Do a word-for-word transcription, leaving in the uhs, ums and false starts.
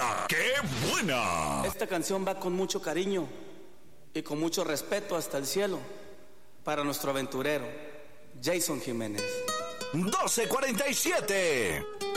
La que buena. Esta canción va con mucho cariño y con mucho respeto hasta el cielo para nuestro aventurero, Jason Jiménez. doce cuarenta y siete.